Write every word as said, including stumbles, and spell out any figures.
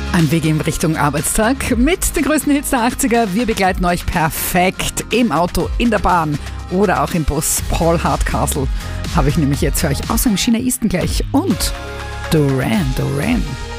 Ein Weg in Richtung Arbeitstag mit den größten Hits der achtziger. Wir begleiten euch perfekt im Auto, in der Bahn oder auch im Bus. Paul Hardcastle habe ich nämlich jetzt für euch, außer im China Eastern gleich und Duran Duran.